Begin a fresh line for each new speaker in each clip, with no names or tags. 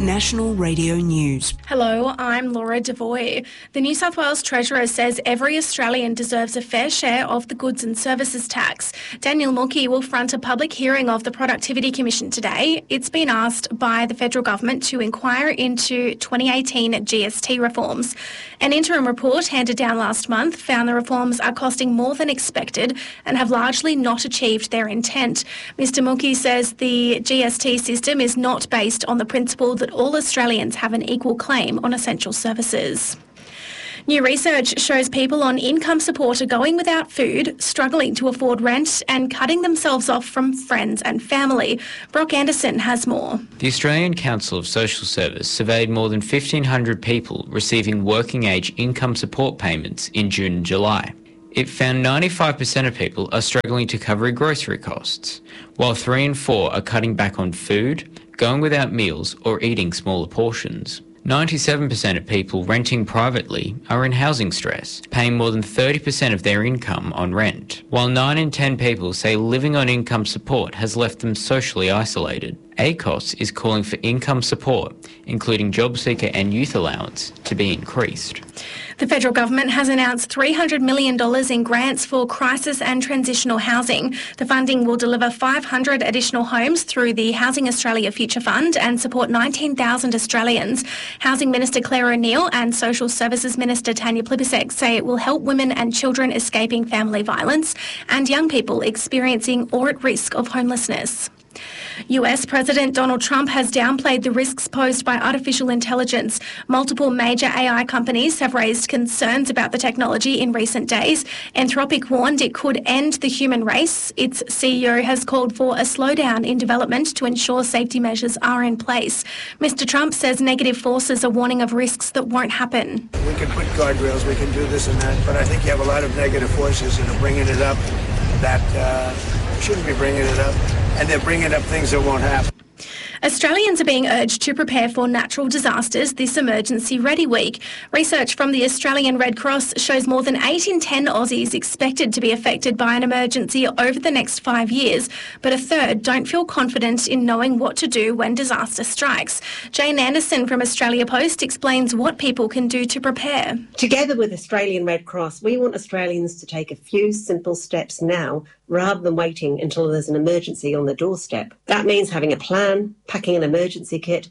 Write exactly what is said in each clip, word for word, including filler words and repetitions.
National Radio News.
Hello, I'm Laura Devoy. The New South Wales Treasurer says every Australian deserves a fair share of the goods and services tax. Daniel Mookhey will front a public hearing of the Productivity Commission today. It's been asked by the federal government to inquire into twenty eighteen G S T reforms. An interim report handed down last month found the reforms are costing more than expected and have largely not achieved their intent. Mister Mookhey says the G S T system is not based on the principle that all Australians have an equal claim on essential services. New research shows people on income support are going without food, struggling to afford rent and cutting themselves off from friends and family. Brock Anderson has more.
The Australian Council of Social Service surveyed more than fifteen hundred people receiving working age income support payments in June and July. It found ninety-five percent of people are struggling to cover grocery costs, while three in four are cutting back on food, going without meals or eating smaller portions. ninety-seven percent of people renting privately are in housing stress, paying more than thirty percent of their income on rent, while nine in ten people say living on income support has left them socially isolated. A C O S is calling for income support, including job seeker and youth allowance, to be increased.
The federal government has announced three hundred million dollars in grants for crisis and transitional housing. The funding will deliver five hundred additional homes through the Housing Australia Future Fund and support nineteen thousand Australians. Housing Minister Claire O'Neill and Social Services Minister Tanya Plibersek say it will help women and children escaping family violence and young people experiencing or at risk of homelessness. U S President Donald Trump has downplayed the risks posed by artificial intelligence. Multiple major A I companies have raised concerns about the technology in recent days. Anthropic warned it could end the human race. Its C E O has called for a slowdown in development to ensure safety measures are in place. Mister Trump says negative forces are warning of risks that won't happen.
We can put guardrails, we can do this and that, but I think you have a lot of negative forces that are bringing it up that uh, shouldn't be bringing it up. And they're bringing up things that won't happen.
Australians are being urged to prepare for natural disasters this Emergency Ready Week. Research from the Australian Red Cross shows more than eight in ten Aussies expected to be affected by an emergency over the next five years, but a third don't feel confident in knowing what to do when disaster strikes. Jane Anderson from Australia Post explains what people can do to prepare.
Together with Australian Red Cross, we want Australians to take a few simple steps now rather than waiting until there's an emergency on the doorstep. That means having a plan, packing an emergency kit.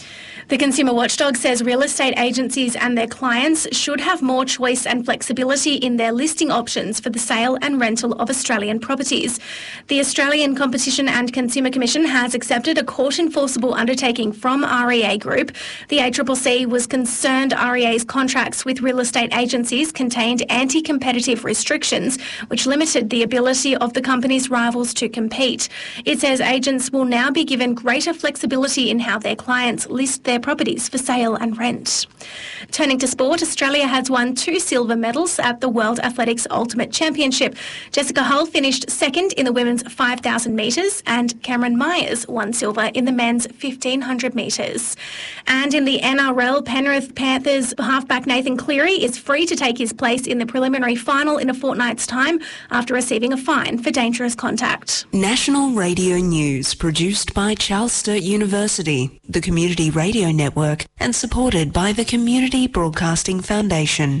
The Consumer Watchdog says real estate agencies and their clients should have more choice and flexibility in their listing options for the sale and rental of Australian properties. The Australian Competition and Consumer Commission has accepted a court-enforceable undertaking from R E A Group. The A C C C was concerned R E A's contracts with real estate agencies contained anti-competitive restrictions, which limited the ability of the company's rivals to compete. It says agents will now be given greater flexibility in how their clients list their properties for sale and rent. Turning to sport, Australia has won two silver medals at the World Athletics Ultimate Championship. Jessica Hull finished second in the women's five thousand metres and Cameron Myers won silver in the men's fifteen hundred metres. And in the N R L, Penrith Panthers halfback Nathan Cleary is free to take his place in the preliminary final in a fortnight's time after receiving a fine for dangerous contact.
National Radio News, produced by Charles Sturt University, the Community Radio Network, and supported by the Community Broadcasting Foundation.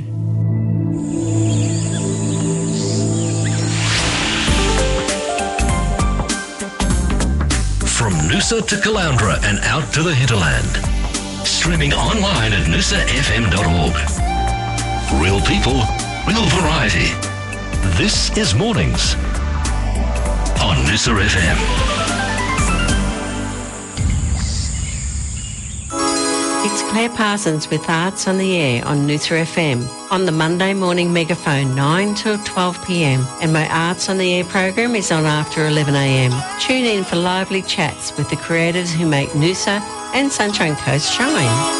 From Noosa to Caloundra and out to the hinterland. Streaming online at noosa f m dot org. Real people, real variety. This is Mornings on Noosa F M.
It's Claire Parsons with Arts on the Air on Noosa F M on the Monday morning megaphone nine till twelve p m and my Arts on the Air program is on after eleven a m. Tune in for lively chats with the creators who make Noosa and Sunshine Coast shine.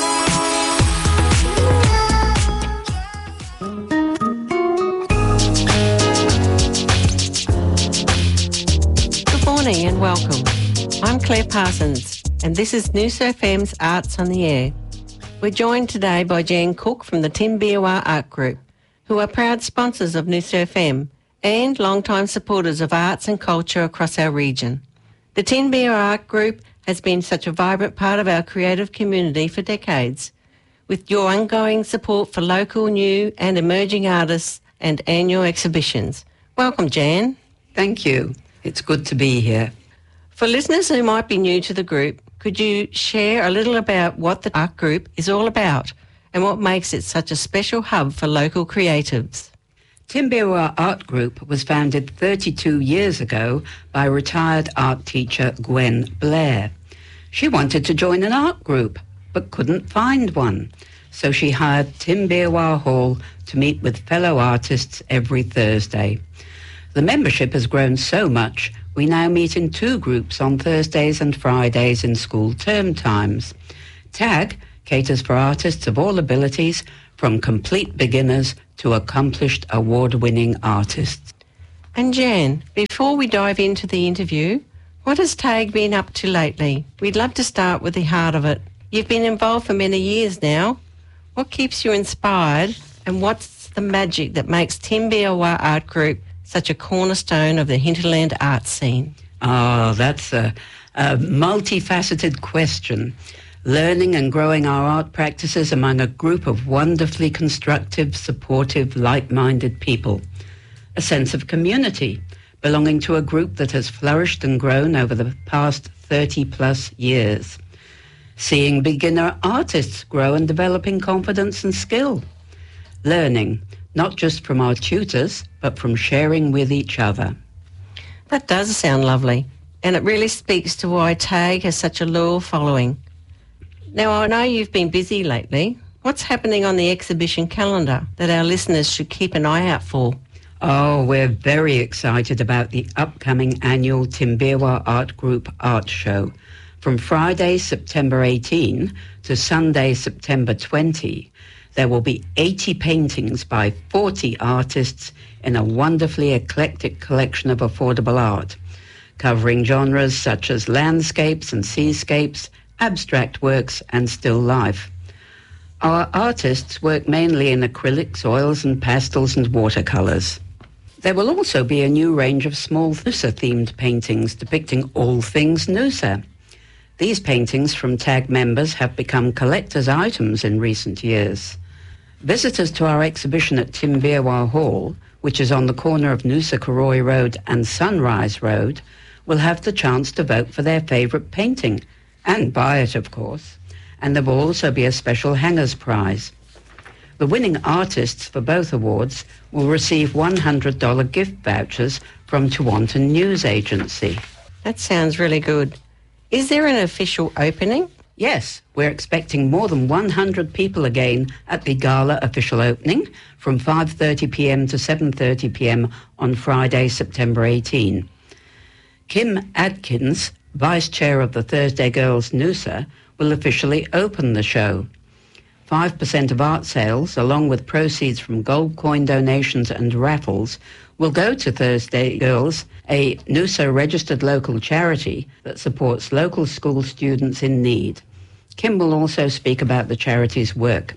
Good morning and welcome. I'm Claire Parsons and this is Noosa F M's Arts on the Air. We're joined today by Jan Cook from the Tim Biawar Art Group, who are proud sponsors of Noosa F M and long-time supporters of arts and culture across our region. The Tim Biawar Art Group has been such a vibrant part of our creative community for decades. With your ongoing support for local, new and emerging artists and annual exhibitions. Welcome, Jan.
Thank you. It's good to be here.
For listeners who might be new to the group, could you share a little about what the art group is all about and what makes it such a special hub for local creatives?
Timbewa Art Group was founded thirty-two years ago by retired art teacher Gwen Blair. She wanted to join an art group, but couldn't find one. So she hired Timbewa Hall to meet with fellow artists every Thursday. The membership has grown so much, we now meet in two groups on Thursdays and Fridays in school term times. TAG caters for artists of all abilities, from complete beginners to accomplished award-winning artists.
And Jan, before we dive into the interview, what has TAG been up to lately? We'd love to start with the heart of it. You've been involved for many years now. What keeps you inspired, and what's the magic that makes Timbewa Art Group such a cornerstone of the hinterland art scene?
Oh, that's a, a multifaceted question. Learning and growing our art practices among a group of wonderfully constructive, supportive, like-minded people. A sense of community, belonging to a group that has flourished and grown over the past thirty plus years. Seeing beginner artists grow and develop in confidence and skill. Learning, not just from our tutors, but from sharing with each other.
That does sound lovely, and it really speaks to why TAG has such a loyal following. Now, I know you've been busy lately. What's happening on the exhibition calendar that our listeners should keep an eye out for?
Oh, we're very excited about the upcoming annual Timbewa Art Group Art Show. From Friday, September eighteenth to Sunday, September twentieth, there will be eighty paintings by forty artists in a wonderfully eclectic collection of affordable art, covering genres such as landscapes and seascapes, abstract works and still life. Our artists work mainly in acrylics, oils and pastels and watercolours. There will also be a new range of small Noosa-themed paintings depicting all things Noosa. These paintings from TAG members have become collector's items in recent years. Visitors to our exhibition at Timbewa Hall, which is on the corner of Noosa Karoi Road and Sunrise Road, will have the chance to vote for their favourite painting, and buy it, of course. And there will also be a special hangers prize. The winning artists for both awards will receive one hundred dollars gift vouchers from Tewantin News Agency.
That sounds really good. Is there an official opening?
Yes, we're expecting more than one hundred people again at the gala official opening from five thirty p.m. to seven thirty p.m. on Friday, September eighteenth. Kim Adkins, Vice Chair of the Thursday Girls Noosa, will officially open the show. five percent of art sales, along with proceeds from gold coin donations and raffles, will go to Thursday Girls, a Noosa registered local charity that supports local school students in need. Kim will also speak about the charity's work.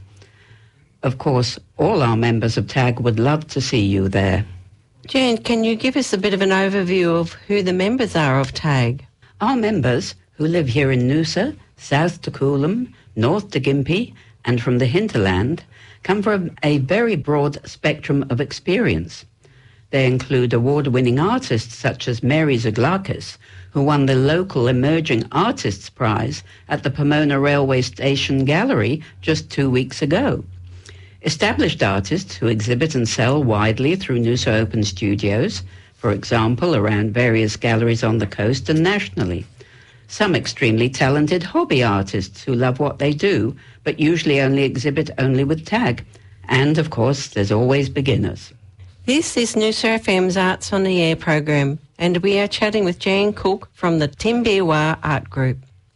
Of course, all our members of TAG would love to see you there.
Jan, can you give us a bit of an overview of who the members are of TAG?
Our members, who live here in Noosa, South to Coolum, North to Gympie, and from the hinterland, come from a very broad spectrum of experience. They include award-winning artists such as Mary Zaglarkis, who won the local Emerging Artists Prize at the Pomona Railway Station Gallery just two weeks ago. Established artists who exhibit and sell widely through Noosa Open Studios, for example, around various galleries on the coast and nationally. Some extremely talented hobby artists who love what they do, but usually only exhibit only with TAG. And, of course, there's always beginners.
This is Noosa F M's Arts on the Air program, and we are chatting with Jan Cook from the Timbewa Art Group.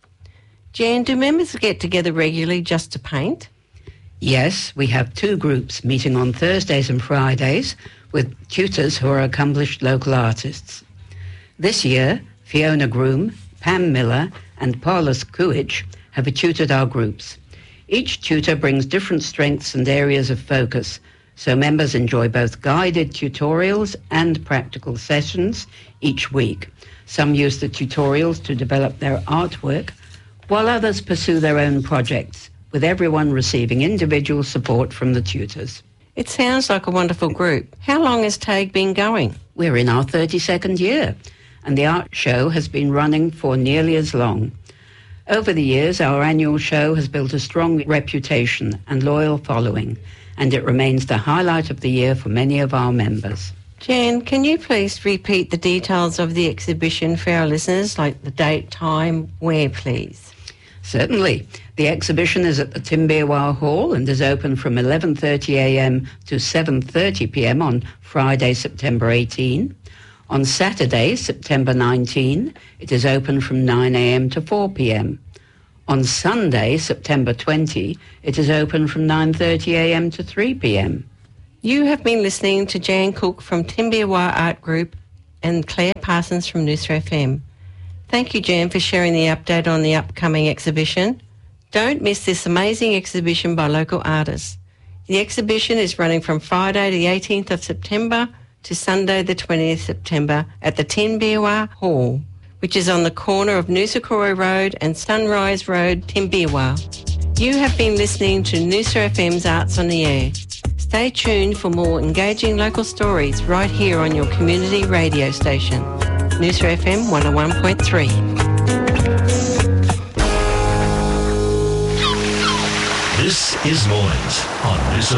Jan, do members get together regularly just to paint?
Yes, we have two groups meeting on Thursdays and Fridays with tutors who are accomplished local artists. This year, Fiona Groom, Pam Miller and Paulus Kuich have tutored our groups. Each tutor brings different strengths and areas of focus, So members enjoy both guided tutorials and practical sessions each week. Some use the tutorials to develop their artwork, while others pursue their own projects, with everyone receiving individual support from the tutors.
It sounds like a wonderful group. How long has TAG been going?
We're in our thirty-second year, and the art show has been running for nearly as long. Over the years, our annual show has built a strong reputation and loyal following, and it remains the highlight of the year for many of our members.
Jan, can you please repeat the details of the exhibition for our listeners, like the date, time, where, please?
Certainly. The exhibition is at the Timbeerwah Hall and is open from eleven thirty a m to seven thirty p m on Friday, September eighteenth. On Saturday, September nineteenth, it is open from nine a m to four p m On Sunday, September twentieth, it is open from nine thirty a m to three p m
You have been listening to Jan Cook from Timbeerwah Art Group and Claire Parsons from Noosa F M. Thank you, Jan, for sharing the update on the upcoming exhibition. Don't miss this amazing exhibition by local artists. The exhibition is running from Friday the eighteenth of September to Sunday the twentieth of September at the Timbeerwah Hall, which is on the corner of Noosa Koro Road and Sunrise Road, Timbeerwah. You have been listening to Noosa F M's Arts on the Air. Stay tuned for more engaging local stories right here on your community radio station, Noosa F M one oh one point three.
This is Mornings on Noosa